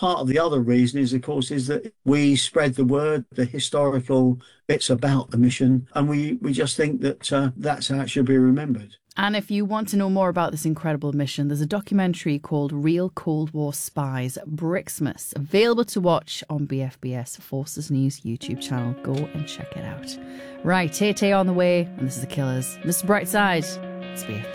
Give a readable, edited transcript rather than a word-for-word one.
Part of the other reason is, of course, is that we spread the word, the historical bits about the mission, and we just think that that's how it should be remembered. And if you want to know more about this incredible mission, there's a documentary called Real Cold War Spies, Brixmas, available to watch on BFBS Forces News YouTube channel. Go and check it out. Right, Tay Tay on the way, and this is The Killers. Mr. Brightside, it's BFBS.